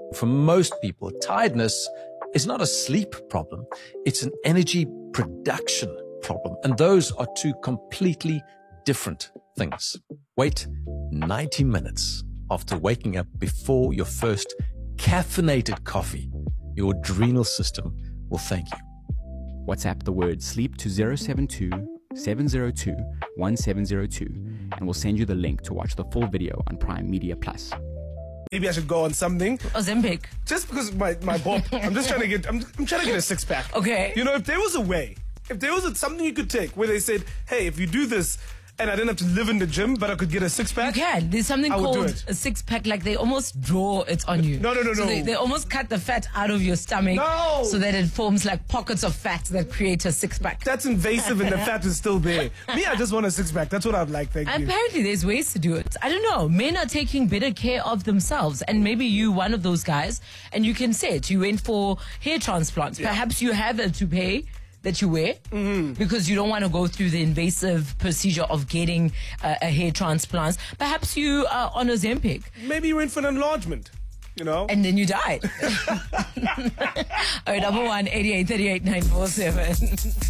For most people, tiredness is not a sleep problem. It's an energy production problem. And those are two completely different things. Wait 90 minutes after waking up before your first caffeinated coffee. Your adrenal system will thank you. WhatsApp the word sleep to 072 702 1702 and we'll send you the link to watch the full video on Prime Media Plus. Maybe I should go on something. Ozempic. Just because my bob. I'm just trying to get I'm trying to get a six pack. Okay. You know, if there was a way, if there was something you could take where they said, hey, if you do this and I didn't have to live in the gym, but I could get a six pack. You can. There's something called a six pack, like they almost draw it on you. No. So they almost cut the fat out of your stomach so that it forms like pockets of fat that create a six pack. That's invasive and the fat is still there. Me, I just want a six pack. That's what I'd like, thank you. Apparently there's ways to do it. I don't know. Men are taking better care of themselves, and maybe you one of those guys, and you can say it. You went for hair transplants. Yeah. Perhaps you have a toupee that you wear because you don't want to go through the invasive procedure of getting a hair transplant. Perhaps you are on Ozempic. Maybe you went for an enlargement, you know. And then you died. 011 88 38 947.